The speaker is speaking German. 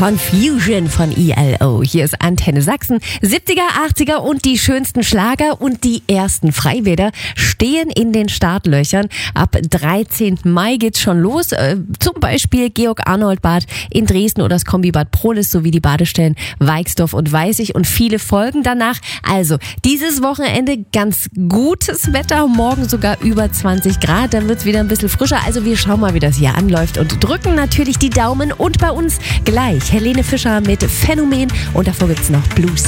Confusion von ELO. Hier ist Antenne Sachsen. 70er, 80er und die schönsten Schlager und die ersten Freibäder stehen in den Startlöchern. Ab 13. Mai geht's schon los. Zum Beispiel Georg-Arnold-Bad in Dresden oder das Kombibad Prohlis sowie die Badestellen Weixdorf und Weißig und viele folgen danach. Also dieses Wochenende ganz gutes Wetter, morgen sogar über 20 Grad. Dann wird's wieder ein bisschen frischer. Also wir schauen mal, wie das hier anläuft und drücken natürlich die Daumen. Und bei uns gleich Helene Fischer mit Phänomen und davor gibt's noch Blues.